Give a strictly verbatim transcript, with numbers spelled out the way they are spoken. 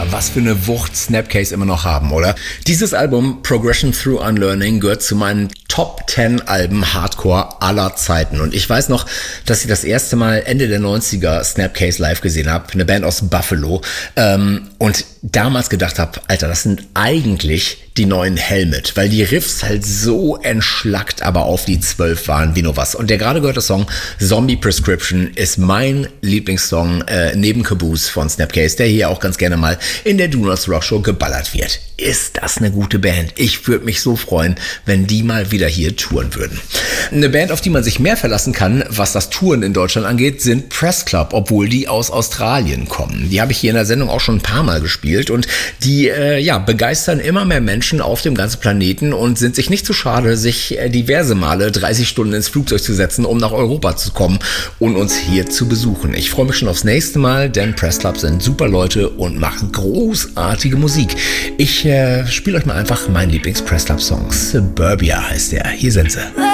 was für eine Wucht Snapcase immer noch haben, oder? Dieses Album Progression Through Unlearning gehört zu meinen Top zehn Alben Hardcore aller Zeiten. Und ich weiß noch, dass ich das erste Mal Ende der neunziger Snapcase live gesehen habe, eine Band aus Buffalo, ähm, und damals gedacht habe, Alter, das sind eigentlich die neuen Helmet, weil die Riffs halt so entschlackt, aber auf die zwölf waren wie nur was. Und der gerade gehörte Song Zombie Prescription ist mein Lieblingssong äh, neben Caboose von Snapcase, der hier auch ganz gerne mal in der Do Not Rock Show geballert wird. Ist das eine gute Band? Ich würde mich so freuen, wenn die mal wieder hier touren würden. Eine Band, auf die man sich mehr verlassen kann, was das Touren in Deutschland angeht, sind Press Club, obwohl die aus Australien kommen. Die habe ich hier in der Sendung auch schon ein paar Mal gespielt und die äh, ja, begeistern immer mehr Menschen auf dem ganzen Planeten und sind sich nicht zu schade, sich äh, diverse Male dreißig Stunden ins Flugzeug zu setzen, um nach Europa zu kommen und uns hier zu besuchen. Ich freue mich schon aufs nächste Mal, denn Press Club sind super Leute und machen großartige Musik. Ich äh, spiele euch mal einfach meinen Lieblings-Press Club-Song. Suburbia heißt der. Hier sind sie.